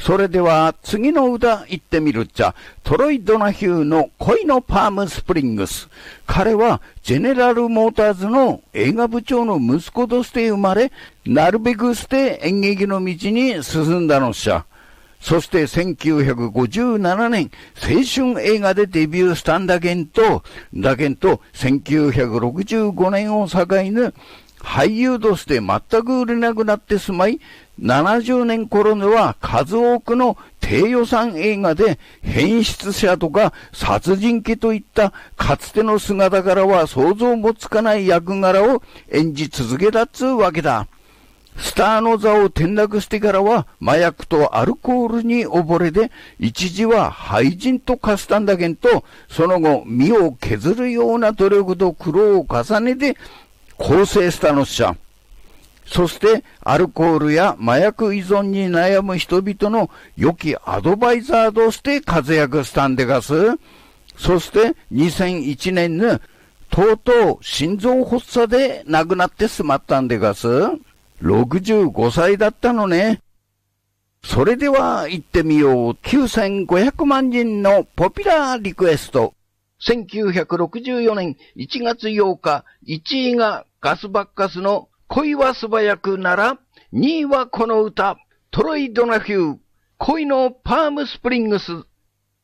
それでは次の歌言ってみるっちゃ。トロイ・ドナヒューの恋のパームスプリングス。彼はジェネラルモーターズの映画部長の息子として生まれ、なるべくして演劇の道に進んだのっしゃ。そして1957年、青春映画でデビューしたんだけんと、1965年を境に、俳優として全く売れなくなってしまい、70年頃には数多くの低予算映画で変質者とか殺人鬼といったかつての姿からは想像もつかない役柄を演じ続けたっつうわけだ。スターの座を転落してからは麻薬とアルコールに溺れて一時は廃人と化したんだけんと、その後身を削るような努力と苦労を重ねて更生したのっしゃ。そしてアルコールや麻薬依存に悩む人々の良きアドバイザーとして活躍したんでがす。そして2001年にとうとう心臓発作で亡くなってしまったんでがす。65歳だったのね。それでは行ってみよう。9500万人のポピュラーリクエスト。1964年1月8日、1位がガスバッカスの恋は素早くなら、2位はこの歌、トロイ・ドナヒュー、恋のパームスプリングス。